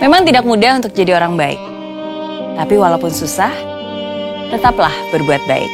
Memang tidak mudah untuk jadi orang baik. Tapi walaupun susah, tetaplah berbuat baik.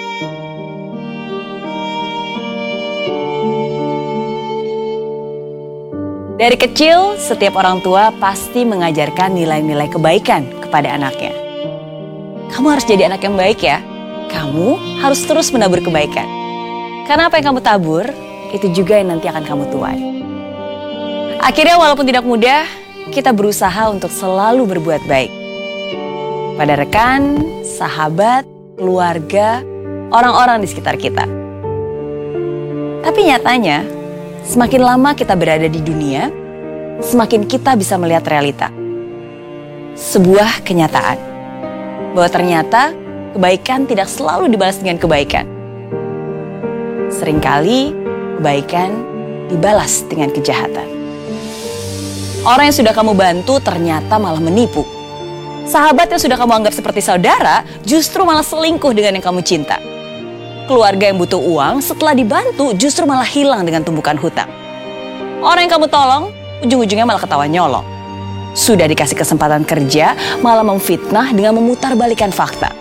Dari kecil, setiap orang tua pasti mengajarkan nilai-nilai kebaikan kepada anaknya. Kamu harus jadi anak yang baik ya. Kamu harus terus menabur kebaikan. Karena apa yang kamu tabur, itu juga yang nanti akan kamu tuai. Akhirnya walaupun tidak mudah, kita berusaha untuk selalu berbuat baik. Pada rekan, sahabat, keluarga, orang-orang di sekitar kita. Tapi nyatanya, semakin lama kita berada di dunia, semakin kita bisa melihat realita. Sebuah kenyataan, bahwa ternyata kebaikan tidak selalu dibalas dengan kebaikan. Seringkali kebaikan dibalas dengan kejahatan. Orang yang sudah kamu bantu ternyata malah menipu. Sahabat yang sudah kamu anggap seperti saudara justru malah selingkuh dengan yang kamu cinta. Keluarga yang butuh uang setelah dibantu justru malah hilang dengan tumpukan hutang. Orang yang kamu tolong ujung-ujungnya malah ketawa nyolong. Sudah dikasih kesempatan kerja malah memfitnah dengan memutarbalikkan fakta.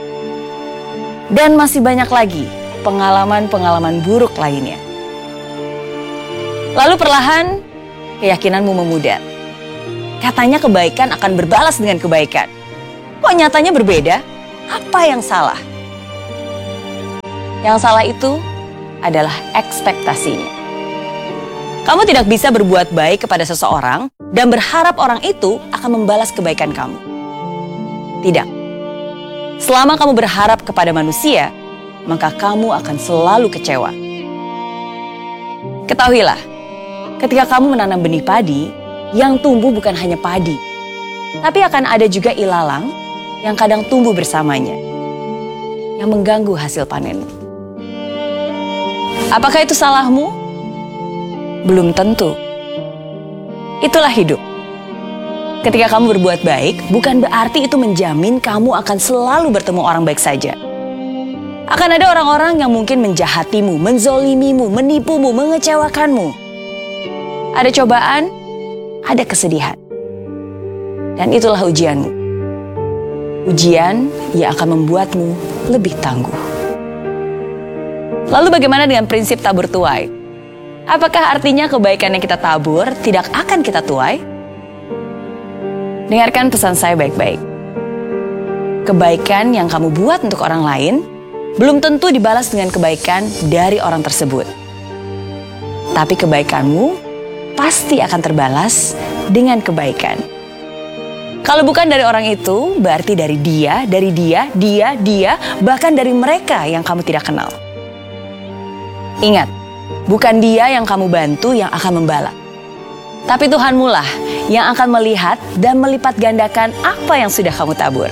Dan masih banyak lagi pengalaman-pengalaman buruk lainnya. Lalu perlahan keyakinanmu memudar. Katanya kebaikan akan berbalas dengan kebaikan. Kok nyatanya berbeda? Apa yang salah? Yang salah itu adalah ekspektasinya. Kamu tidak bisa berbuat baik kepada seseorang dan berharap orang itu akan membalas kebaikan kamu. Tidak. Selama kamu berharap kepada manusia, maka kamu akan selalu kecewa. Ketahuilah, ketika kamu menanam benih padi, yang tumbuh bukan hanya padi, tapi akan ada juga ilalang yang kadang tumbuh bersamanya, yang mengganggu hasil panenmu. Apakah itu salahmu? Belum tentu. Itulah hidup. Ketika kamu berbuat baik, bukan berarti itu menjamin kamu akan selalu bertemu orang baik saja. Akan ada orang-orang yang mungkin menjahatimu, menzolimimu, menipumu, mengecewakanmu. Ada cobaan, ada kesedihan. Dan itulah ujianmu. Ujian yang akan membuatmu lebih tangguh. Lalu bagaimana dengan prinsip tabur tuai? Apakah artinya kebaikan yang kita tabur tidak akan kita tuai? Dengarkan pesan saya baik-baik. Kebaikan yang kamu buat untuk orang lain belum tentu dibalas dengan kebaikan dari orang tersebut. Tapi kebaikanmu pasti akan terbalas dengan kebaikan. Kalau bukan dari orang itu, berarti dari dia, bahkan dari mereka yang kamu tidak kenal. Ingat, bukan dia yang kamu bantu yang akan membalas. Tapi Tuhanmu lah yang akan melihat dan melipat gandakan apa yang sudah kamu tabur.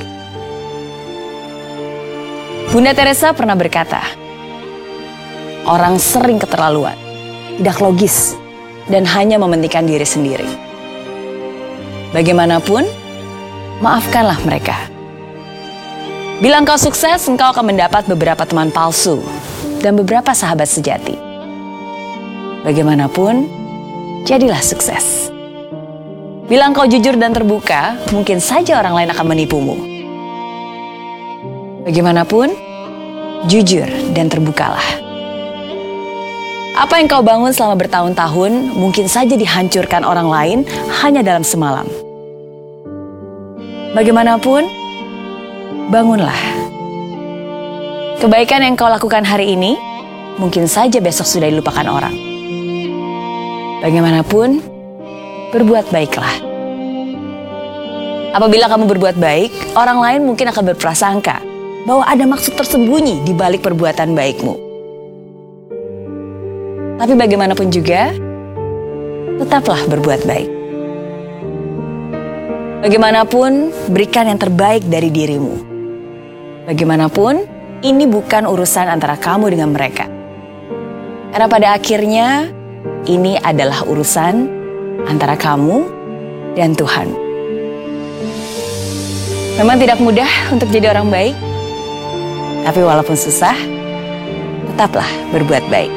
Bunda Teresa pernah berkata, orang sering keterlaluan, tidak logis, dan hanya mementingkan diri sendiri. Bagaimanapun, maafkanlah mereka. Bila engkau sukses, engkau akan mendapat beberapa teman palsu dan beberapa sahabat sejati. Bagaimanapun, jadilah sukses. Bila engkau jujur dan terbuka, mungkin saja orang lain akan menipumu. Bagaimanapun, jujur dan terbukalah. Apa yang kau bangun selama bertahun-tahun mungkin saja dihancurkan orang lain hanya dalam semalam. Bagaimanapun, bangunlah. Kebaikan yang kau lakukan hari ini mungkin saja besok sudah dilupakan orang. Bagaimanapun, berbuat baiklah. Apabila kamu berbuat baik, orang lain mungkin akan berprasangka bahwa ada maksud tersembunyi di balik perbuatan baikmu. Tapi bagaimanapun juga, tetaplah berbuat baik. Bagaimanapun, berikan yang terbaik dari dirimu. Bagaimanapun, ini bukan urusan antara kamu dengan mereka. Karena pada akhirnya, ini adalah urusan antara kamu dan Tuhan. Memang tidak mudah untuk jadi orang baik, tapi walaupun susah, tetaplah berbuat baik.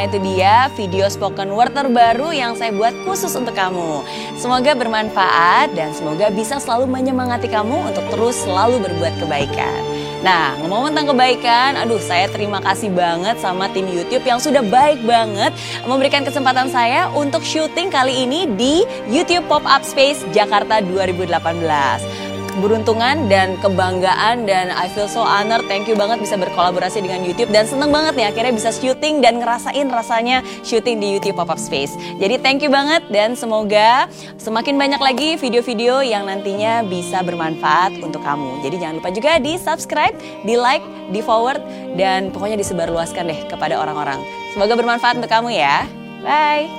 Nah itu dia video spoken word terbaru yang saya buat khusus untuk kamu. Semoga bermanfaat dan semoga bisa selalu menyemangati kamu untuk terus selalu berbuat kebaikan. Nah, ngomong tentang kebaikan, saya terima kasih banget sama tim YouTube yang sudah baik banget memberikan kesempatan saya untuk syuting kali ini di YouTube Pop-Up Space Jakarta 2018. Keberuntungan dan kebanggaan dan I feel so honored, thank you banget bisa berkolaborasi dengan YouTube dan seneng banget nih akhirnya bisa syuting dan ngerasain rasanya syuting di YouTube Pop-Up Space. Jadi thank you banget dan semoga semakin banyak lagi video-video yang nantinya bisa bermanfaat untuk kamu. Jadi jangan lupa juga di subscribe, di like, di forward dan pokoknya disebarluaskan deh kepada orang-orang. Semoga bermanfaat untuk kamu ya. Bye!